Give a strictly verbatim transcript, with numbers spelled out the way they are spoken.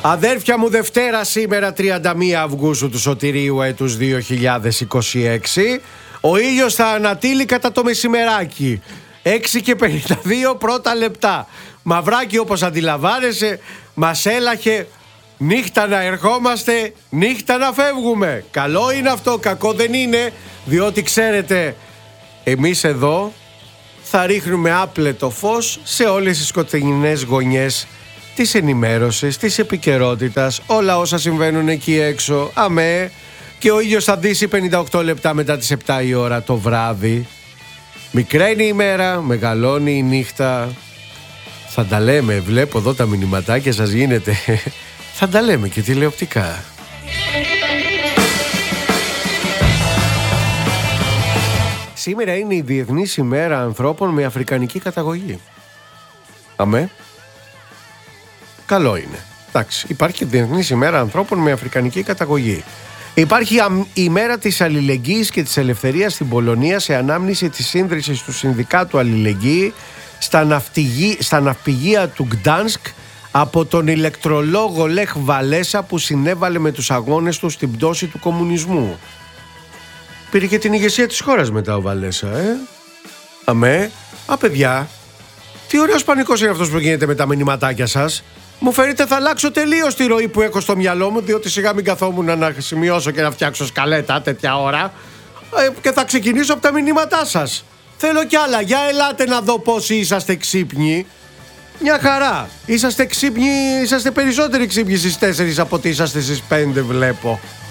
Αδέρφια μου, Δευτέρα σήμερα τριάντα μία Αυγούστου του Σωτηρίου έτους δύο χιλιάδες είκοσι έξι. Ο ήλιος θα ανατείλει κατά το μεσημεράκι, έξι και πενήντα δύο πρώτα λεπτά. Μαυράκι, όπως αντιλαμβάνεσαι, μας έλαχε νύχτα να ερχόμαστε, νύχτα να φεύγουμε. Καλό είναι αυτό, κακό δεν είναι, διότι ξέρετε, εμείς εδώ θα ρίχνουμε άπλετο φως σε όλες τις σκοτεινές γωνιές της ενημέρωσης, της επικαιρότητας, όλα όσα συμβαίνουν εκεί έξω. Αμέ. Και ο ήλιος θα δύσει πενήντα οκτώ λεπτά μετά τις επτά η ώρα το βράδυ. Μικραίνει η μέρα, μεγαλώνει η νύχτα. Θα τα λέμε, βλέπω εδώ τα μηνυματάκια σας γίνεται. Θα τα λέμε και τηλεοπτικά. Σήμερα είναι η Διεθνής ημέρα ανθρώπων με αφρικανική καταγωγή. Αμέ. Καλό είναι. Εντάξει, υπάρχει η Διεθνής ημέρα ανθρώπων με αφρικανική καταγωγή. Υπάρχει η ημέρα της αλληλεγγύης και της ελευθερίας στην Πολωνία σε ανάμνηση της σύνδρησης του Συνδικάτου Αλληλεγγύη στα, ναυτιγή, στα ναυπηγεία του Γκτάνσκ από τον ηλεκτρολόγο Λεχ Βαλέσα που συνέβαλε με τους αγώνες του στην πτώση του κομμουνισμού. Πήρε και την ηγεσία της χώρας μετά ο Βαλέσα, ε. Αμέ. Α, παιδιά, τι ωραίος πανικός είναι αυτός που γίνεται με τα μηνυματάκια σας. Μου φέρετε, θα αλλάξω τελείως τη ροή που έχω στο μυαλό μου, διότι σιγά μην καθόμουν να σημειώσω και να φτιάξω σκαλέτα τέτοια ώρα, ε, και θα ξεκινήσω από τα μηνύματά σας. Θέλω κι άλλα. Για ελάτε να δω πόσοι είσαστε ξύπνοι. Μια χαρά. Είσαστε ξύπνοι, είσαστε περισσότεροι ξύπνοι στις τέσσερις από ότι είσαστε στις πέντε, βλέπω.